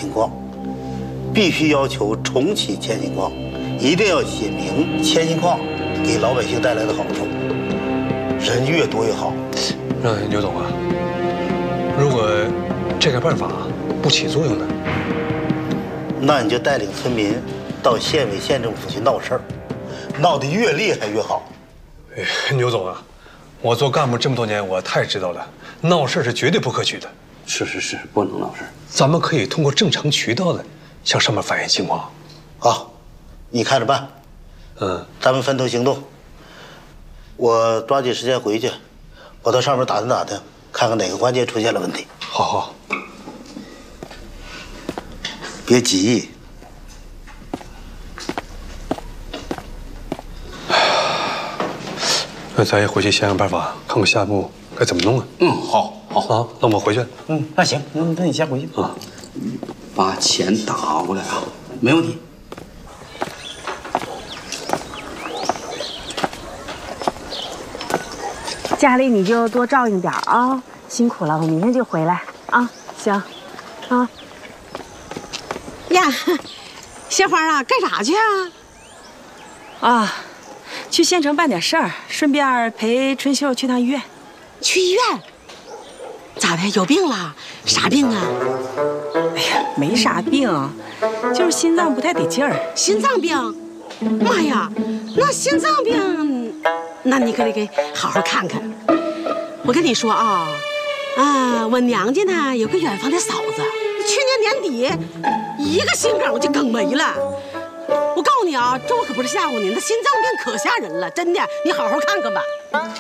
情况，必须要求重启迁心框，一定要写明迁心框给老百姓带来的好处，人越多越好。 那牛总啊，如果这个办法不起作用呢？ 那你就带领村民到县委县政府去闹事儿，闹得越厉害越好。 牛总啊，我做干部这么多年，我太知道了，闹事是绝对不可取的。 是，不能闹事。 咱们可以通过正常渠道的向上面反映情况。 好，你看着办。咱们分头行动。我抓紧时间回去，我到上面打听，看看哪个环节出现了问题。 好， 别急。 那咱也回去想想办法，看看下一步该怎么弄啊。 好啊，那我回去。 那行，那你先回去啊，把钱打过来啊，没问题。 家里你就多照应点啊，辛苦了，我明天就回来啊。行，啊。 呀，鲜花啊，干啥去啊？去县城办点事儿，顺便陪春秀去趟医院。 去医院？咋的？有病了？啥病啊？ 哎呀，没啥病，就是心脏不太得劲儿。 心脏病？妈呀，那心脏病，那你可得给好好看看。我跟你说啊，我娘家呢有个远房的嫂子，去年年底一个心梗就梗没了。我告诉你啊，这我可不是吓唬你，那心脏病可吓人了，真的，你好好看看吧。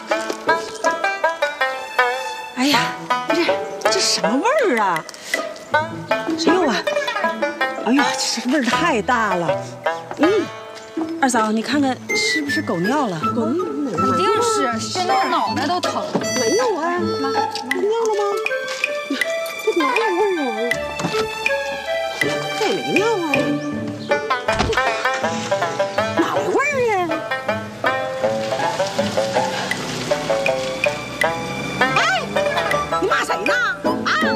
哎呀，这什么味儿啊？哎呦啊！哎呀，这味儿太大了。二嫂，你看看是不是狗尿了？ 狗尿肯定是，熏得我脑袋都疼。 没有啊，妈，尿了吗？这哪有味儿啊？这也没尿啊。